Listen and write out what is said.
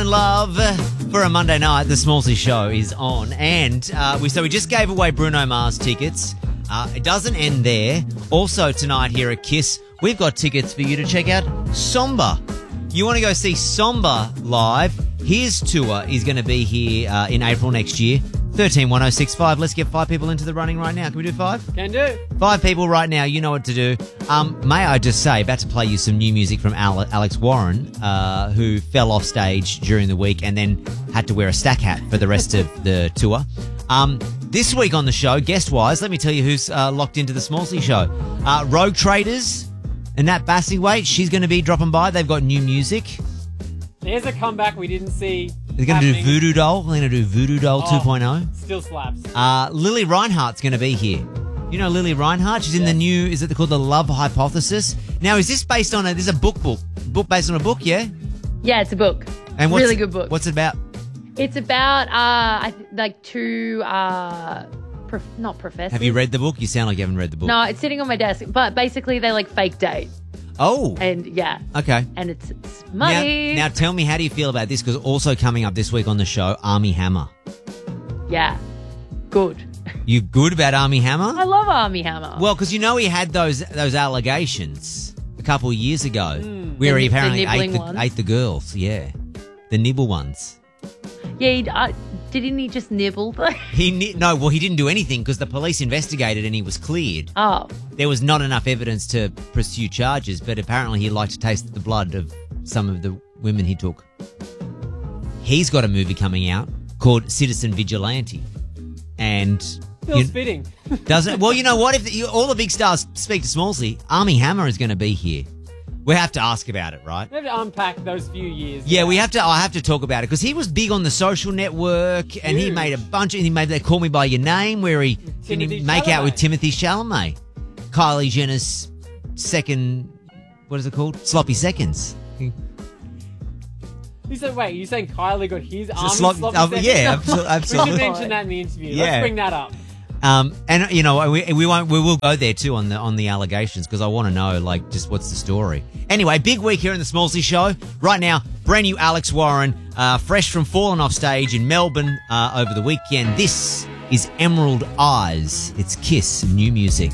Fallen Love for a Monday night. The Smallsy Show is on, and we just gave away Bruno Mars tickets. It doesn't end there. Also tonight here at Kiss, we've got tickets for you to check out Somber. You want to go see Somber live? His tour is going to be here in April next year. 131065. Let's get 5 people into the running right now. Can we do 5? Can do. 5 people right now. You know what to do. May I just say, about to play you some new music from Alex Warren, who fell off stage during the week and then had to wear a stack hat for the rest of the tour. This week on the show, guest-wise, let me tell you who's locked into the Smallsy Show. Rogue Traders and Nat Bassingwaite, she's going to be dropping by. They've got new music. There's a comeback we didn't see. They're going to do Voodoo Doll. They're going to do Voodoo Doll 2.0. Still slaps. Lily Reinhart's going to be here. You know Lily Reinhart? She's in the new, is it called The Love Hypothesis? Now, is this based on this is a book based on a book, yeah? Yeah, it's a book. And really good book. What's it about? It's about two not professors. Have you read the book? You sound like you haven't read the book. No, it's sitting on my desk. But basically, they fake date. Oh. And yeah. Okay. And it's money. Now tell me, how do you feel about this? Because also coming up this week on the show, Armie Hammer. Yeah. Good. You good about Armie Hammer? I love Armie Hammer. Well, because you know he had those allegations a couple of years ago where he apparently ate the girls. Yeah. The nibble ones. Yeah, didn't he just nibble though? He didn't do anything because the police investigated and he was cleared. Oh. There was not enough evidence to pursue charges, but apparently he liked to taste the blood of some of the women he took. He's got a movie coming out called Citizen Vigilante. And Feels fitting. Doesn't it? Well, you know what? If all the big stars speak to Smallsy, Armie Hammer is going to be here. We have to ask about it, right? We have to unpack those few years. Yeah, we have to. I have to talk about it because he was big on The Social Network, and he made a bunch of. He made They Call Me by Your Name, where he make out with Timothy Chalamet, Kylie Jenner's second. What is it called? Sloppy seconds. You said, wait, you're saying Kylie got his arm sloppy seconds? Yeah, absolutely. We should mention that in the interview. Yeah. Let's bring that up. And you know we will go there too on the allegations because I want to know just what's the story. Anyway, big week here in the Smallsy Show. Right now, brand new Alex Warren, fresh from falling off stage in Melbourne over the weekend. This is Emerald Eyes. It's Kiss new music.